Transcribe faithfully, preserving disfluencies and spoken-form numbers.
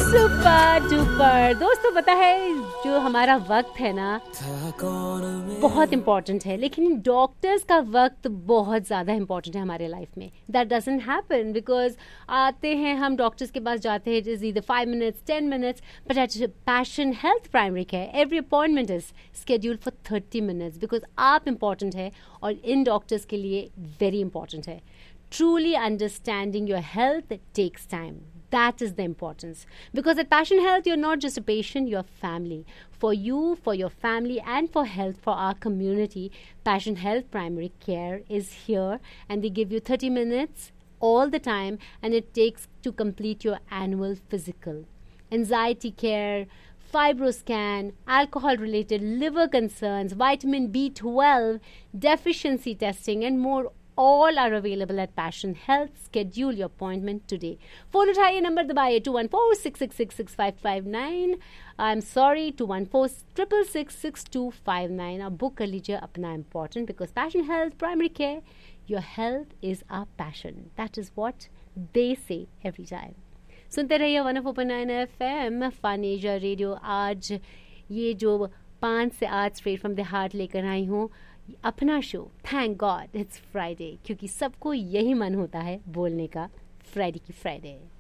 Super duper दोस्तों, पता है जो हमारा वक्त है ना बहुत इम्पोर्टेंट है, लेकिन डॉक्टर्स का वक्त बहुत ज़्यादा इम्पोर्टेंट है हमारे लाइफ में. दैट डजंट हैपन बिकॉज आते हैं हम डॉक्टर्स के पास जाते हैं इज इधर five minutes ten minutes, but at passion health primary care every appointment is schedule for thirty minutes because आप इम्पॉर्टेंट है और इन डॉक्टर्स के लिए वेरी इंपॉर्टेंट है. Truly understanding your health takes time. That is the importance. Because at Passion Health, you're not just a patient, you're family. For you, for your family, and for health, for our community, Passion Health Primary Care is here, and they give you thirty minutes all the time, and it takes to complete your annual physical. Anxiety care, fibroscan, alcohol-related liver concerns, vitamin B twelve, deficiency testing, and more. All are available at Passion Health. Schedule your appointment today. Phone उठाइए, number दबाइए two one four six six six six five five nine. I'm sorry, two one four six six six six two five nine. अब book कर लीजिए अपना important because Passion Health Primary Care, your health is our passion. That is what they say every time. सुनते रहिए one oh four point nine F M Fun Asia Radio. आज ये जो पाँच से आठ स्ट्रेट फ्रॉम द हार्ट लेकर आई हूँ अपना show. Thank God it's Friday, क्योंकि सबको यही मन होता है बोलने का, फ्राइडे की फ्राइडे.